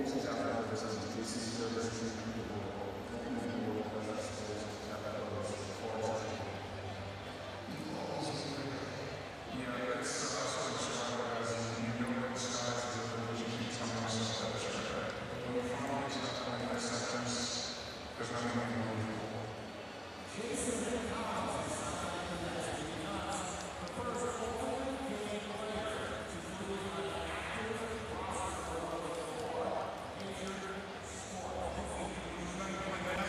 现在还要不是自己对自己的人生有